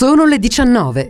Sono le 19.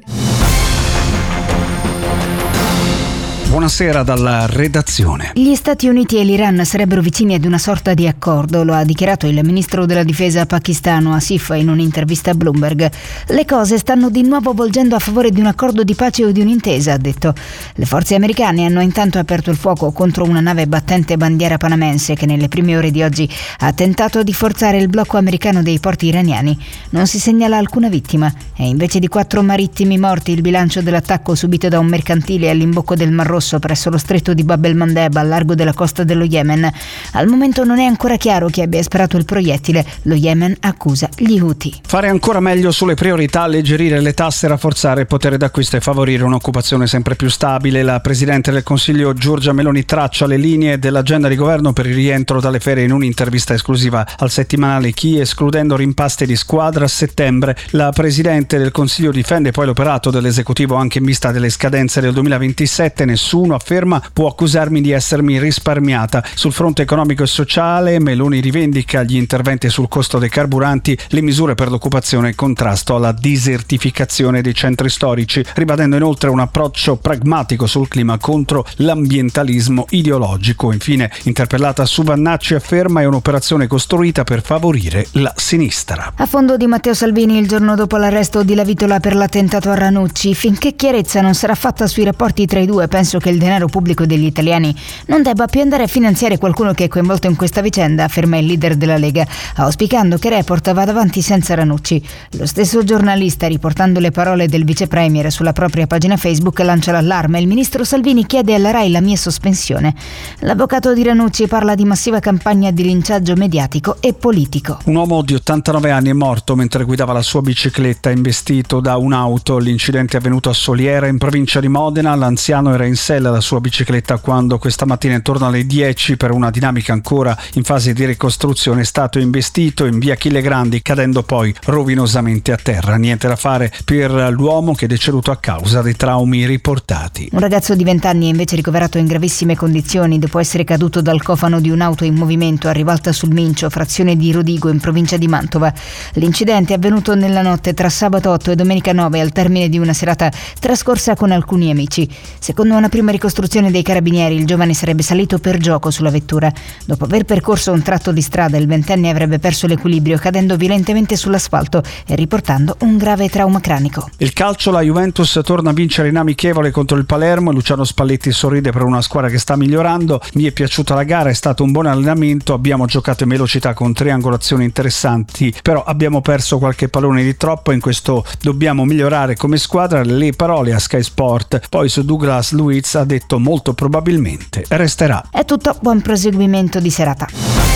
Buonasera dalla redazione. Gli Stati Uniti e l'Iran sarebbero vicini ad una sorta di accordo, lo ha dichiarato il ministro della difesa pakistano Asif in un'intervista a Bloomberg. Le cose stanno di nuovo volgendo a favore di un accordo di pace o di un'intesa, ha detto. Le forze americane hanno intanto aperto il fuoco contro una nave battente bandiera panamense che nelle prime ore di oggi ha tentato di forzare il blocco americano dei porti iraniani. Non si segnala alcuna vittima e invece di 4 marittimi morti il bilancio dell'attacco subito da un mercantile all'imbocco del Mar Rosso presso lo stretto di Bab el-Mandeb al largo della costa dello Yemen. Al momento non è ancora chiaro chi abbia sparato il proiettile. Lo Yemen accusa gli Houthi. Fare ancora meglio sulle priorità, alleggerire le tasse, rafforzare il potere d'acquisto e favorire un'occupazione sempre più stabile. La Presidente del Consiglio Giorgia Meloni traccia le linee dell'agenda di governo per il rientro dalle ferie in un'intervista esclusiva al settimanale Chi, escludendo rimpaste di squadra a settembre. La Presidente del Consiglio difende poi l'operato dell'esecutivo anche in vista delle scadenze del 2027. Nessuno, afferma, può accusarmi di essermi risparmiata. Sul fronte economico e sociale, Meloni rivendica gli interventi sul costo dei carburanti, le misure per l'occupazione e il contrasto alla desertificazione dei centri storici, ribadendo inoltre un approccio pragmatico sul clima contro l'ambientalismo ideologico. Infine, interpellata su Vannacci, afferma è un'operazione costruita per favorire la sinistra. A fondo di Matteo Salvini il giorno dopo l'arresto di Lavitola per l'attentato a Ranucci. Finché chiarezza non sarà fatta sui rapporti tra i due, penso che il denaro pubblico degli italiani non debba più andare a finanziare qualcuno che è coinvolto in questa vicenda, afferma il leader della Lega, auspicando che Report vada avanti senza Ranucci. Lo stesso giornalista, riportando le parole del vice premier sulla propria pagina Facebook, lancia l'allarme. Il ministro Salvini chiede alla Rai la mia sospensione. L'avvocato di Ranucci parla di massiva campagna di linciaggio mediatico e politico. Un uomo di 89 anni è morto mentre guidava la sua bicicletta investito da un'auto. L'incidente è avvenuto a Soliera, in provincia di Modena. L'anziano era in sella alla sua bicicletta quando questa mattina intorno alle 10, per una dinamica ancora in fase di ricostruzione, è stato investito in via Achille Grandi, cadendo poi rovinosamente a terra. Niente da fare per l'uomo, che è deceduto a causa dei traumi riportati. Un ragazzo di 20 anni è invece ricoverato in gravissime condizioni dopo essere caduto dal cofano di un'auto in movimento a Rivalta sul Mincio, frazione di Rodigo, in provincia di Mantova. L'incidente è avvenuto nella notte tra sabato 8 e domenica 9, al termine di una serata trascorsa con alcuni amici. Secondo una prima ricostruzione dei carabinieri, il giovane sarebbe salito per gioco sulla vettura. Dopo aver percorso un tratto di strada, il ventenne avrebbe perso l'equilibrio, cadendo violentemente sull'asfalto e riportando un grave trauma cranico. Il calcio, la Juventus torna a vincere in amichevole contro il Palermo. Luciano Spalletti sorride per una squadra che sta migliorando. Mi è piaciuta la gara, è stato un buon allenamento, abbiamo giocato in velocità con 3 angolazioni interessanti, però abbiamo perso qualche pallone di troppo, in questo dobbiamo migliorare come squadra. Le parole a Sky Sport. Poi su Douglas Luiz ha detto molto probabilmente resterà. È tutto, buon proseguimento di serata.